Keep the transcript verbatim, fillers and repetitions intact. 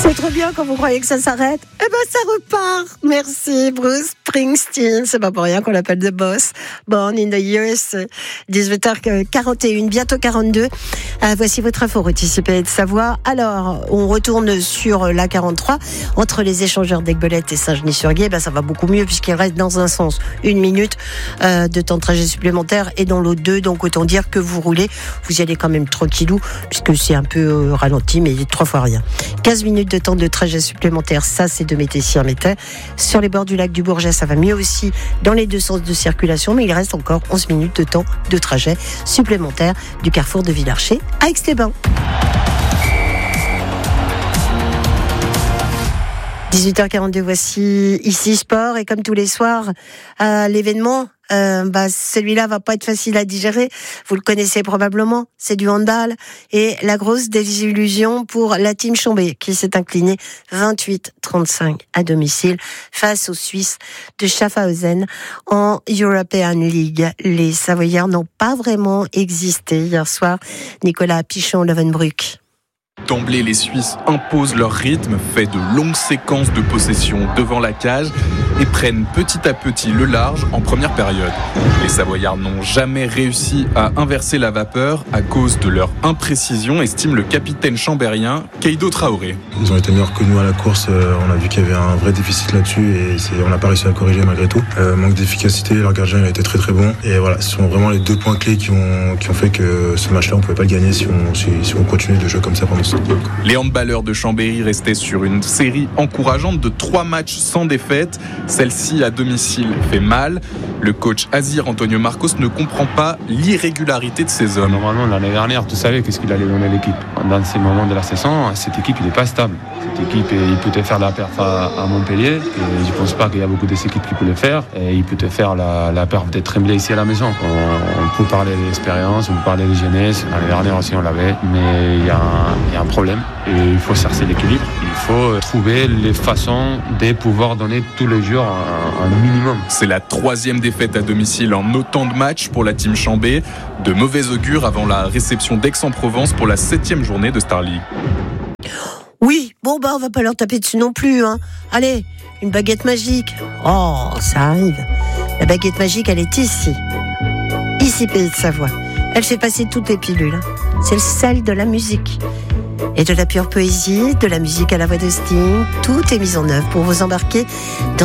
C'est trop bien quand vous croyez que ça s'arrête. Eh ben, ça repart. Merci, Bruce Springsteen. C'est pas pour rien qu'on l'appelle The Boss. Born in the Years. dix-huit heures quarante et une, bientôt quarante-deux. Euh, voici votre info reticipée de Savoie. Alors, on retourne sur la quarante-trois. Entre les échangeurs d'Aiguebelette et Saint-Genis-sur-Guiers, ben, ça va beaucoup mieux puisqu'il reste dans un sens une minute euh, de temps de trajet supplémentaire et dans l'autre deux. Donc, autant dire que vous roulez. Vous y allez quand même tranquillou puisque c'est un peu euh, ralenti, mais trois fois rien. quinze minutes de temps de trajet supplémentaire, ça c'est de Métaisie à Métais. Sur les bords du lac du Bourget, ça va mieux aussi dans les deux sens de circulation, mais il reste encore onze minutes de temps de trajet supplémentaire du carrefour de Villarcher à Aix-les-Bains. dix-huit heures quarante-deux, voici Ici Sport, et comme tous les soirs, euh, l'événement, euh, bah, celui-là va pas être facile à digérer. Vous le connaissez probablement, c'est du handball, et la grosse désillusion pour la team Chambé, qui s'est inclinée vingt-huit trente-cinq à domicile face aux Suisses de Schaffhausen en European League. Les Savoyards n'ont pas vraiment existé hier soir. Nicolas Pichon-Levenbruck. D'emblée, les Suisses imposent leur rythme, fait de longues séquences de possession devant la cage et prennent petit à petit le large en première période. Les Savoyards n'ont jamais réussi à inverser la vapeur à cause de leur imprécision, estime le capitaine chambérien Keido Traoré. Ils ont été meilleurs que nous à la course, on a vu qu'il y avait un vrai déficit là-dessus et c'est, on n'a pas réussi à corriger malgré tout. Euh, manque d'efficacité, leur gardien il a été très très bon et voilà, ce sont vraiment les deux points clés qui ont, qui ont fait que ce match-là on ne pouvait pas le gagner si on, si, si on continuait de jouer comme ça pendant ce temps. Les handballeurs de Chambéry restaient sur une série encourageante de trois matchs sans défaite. Celle-ci à domicile fait mal. Le coach Azir Antonio Marcos ne comprend pas l'irrégularité de ces hommes. Normalement, l'année dernière, tu savais qu'est-ce qu'il allait donner à l'équipe. Dans ces moments de la saison, cette équipe, il n'est pas stable. Cette équipe, il peut te faire la perf à Montpellier. Et je ne pense pas qu'il y a beaucoup d'équipes qui peuvent le faire. Et il peut te faire la, la perf d'être Tremblay ici à la maison. On, on peut parler d'expérience, on peut parler de jeunesse. L'année dernière aussi, on l'avait. Mais il y a un, il y a un problème. Et il faut chercher l'équilibre. Il faut trouver les façons de pouvoir donner tous les jours un, un minimum. C'est la troisième défaite à domicile en autant de matchs pour la team Chambé. De mauvais augure avant la réception d'Aix-en-Provence pour la septième journée de Star League. Oui, bon bah on va pas leur taper dessus non plus, hein. Allez, une baguette magique. Oh, ça arrive. La baguette magique, elle est ici. Ici, Pays de Savoie. Elle fait passer toutes les pilules. C'est le sel de la musique. Et de la pure poésie, de la musique à la voix de Sting. Tout est mis en œuvre pour vous embarquer dans